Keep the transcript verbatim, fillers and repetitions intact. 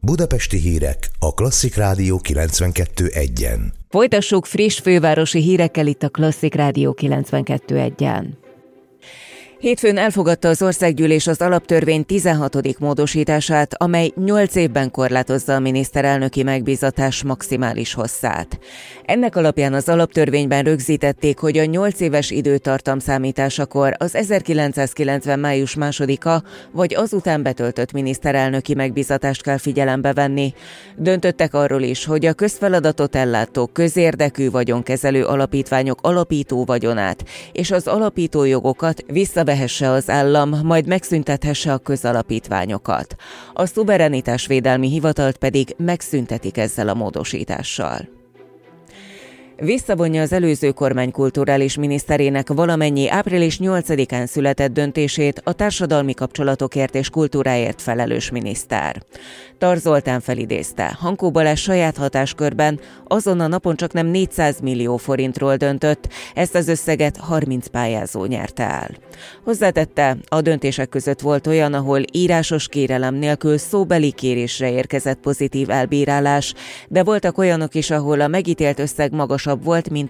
Budapesti hírek a Klasszik Rádió kilencvenkettő egyen. Folytassuk friss fővárosi hírekkel itt a Klasszik Rádió kilencvenkettő egyen. Hétfőn elfogadta az Országgyűlés az alaptörvény tizenhatodik módosítását, amely nyolc évben korlátozza a miniszterelnöki megbízatás maximális hosszát. Ennek alapján az alaptörvényben rögzítették, hogy a nyolc éves időtartam számításakor az ezerkilencszázkilencven. május másodika vagy azután betöltött miniszterelnöki megbízatást kell figyelembe venni. Döntöttek arról is, hogy a közfeladatot ellátó közérdekű vagyonkezelő alapítványok alapító vagyonát és az alapító jogokat vissza vehesse az állam, majd megszüntethesse a közalapítványokat. A szuverenitásvédelmi hivatalt pedig megszüntetik ezzel a módosítással. Visszavonja az előző kormány kulturális miniszterének valamennyi április nyolcadikán született döntését a társadalmi kapcsolatokért és kultúráért felelős miniszter. Tar Zoltán felidézte, Hankó Balázs saját hatáskörben azon a napon csaknem négyszáz millió forintról döntött, ezt az összeget harminc pályázó nyerte el. Hozzátette, a döntések között volt olyan, ahol írásos kérelem nélkül szóbeli kérésre érkezett pozitív elbírálás, de voltak olyanok is, ahol a megítélt összeg magasabb volt, mint